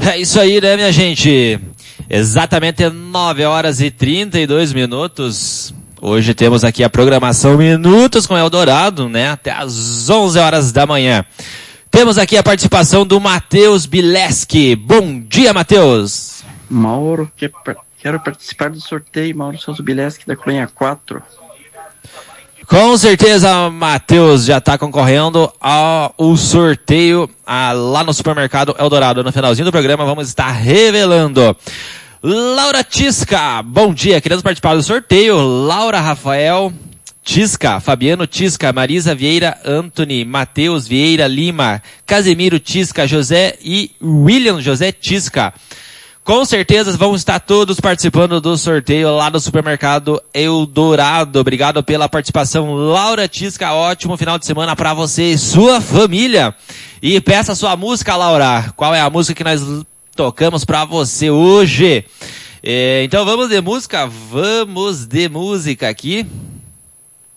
É isso aí, né, minha gente? Exatamente 9 horas e 32 minutos. Hoje temos aqui a programação Minutos com Eldorado, né? Até às 11 horas da manhã. Temos aqui a participação do Matheus Bileski. Bom dia, Matheus. Mauro, quero participar do sorteio. Mauro Souza Bileski, da Cunha 4. Com certeza, Matheus já está concorrendo ao sorteio lá no supermercado Eldorado. No finalzinho do programa vamos estar revelando. Laura Tisca, bom dia, queremos participar do sorteio. Laura Rafael Tisca, Fabiano Tisca, Marisa Vieira, Anthony, Matheus Vieira Lima, Casemiro Tisca, José e William José Tisca. Com certeza vão estar todos participando do sorteio lá no supermercado Eldorado. Obrigado pela participação, Laura Tisca. Ótimo final de semana para você e sua família. E peça sua música, Laura. Qual é a música que nós tocamos para você hoje? Então vamos de música aqui.